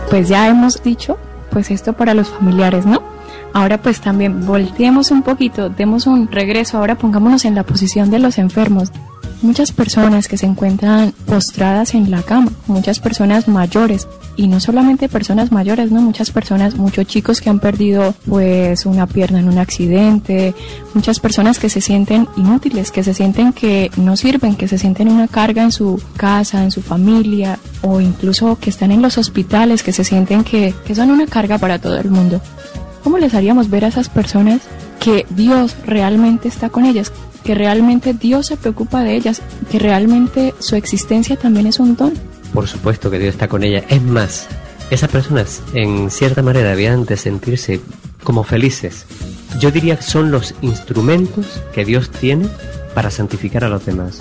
pues ya hemos dicho, pues esto para los familiares, ¿no? Ahora pues también volteemos un poquito, demos un regreso, ahora pongámonos en la posición de los enfermos. Muchas personas que se encuentran postradas en la cama, muchas personas mayores, y no solamente personas mayores, ¿no? Muchas personas, muchos chicos que han perdido pues una pierna en un accidente, muchas personas que se sienten inútiles, que se sienten que no sirven, que se sienten una carga en su casa, en su familia, o incluso que están en los hospitales, que se sienten que son una carga para todo el mundo. ¿Cómo les haríamos ver a esas personas que Dios realmente está con ellas, que realmente Dios se preocupa de ellas, que realmente su existencia también es un don? Por supuesto que Dios está con ellas. Es más, esas personas en cierta manera debían de sentirse como felices. Yo diría que son los instrumentos que Dios tiene para santificar a los demás.